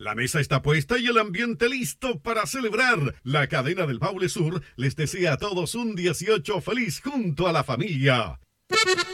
La mesa está puesta y el ambiente listo para celebrar. La cadena del Baule Sur les desea a todos un 18 feliz junto a la familia.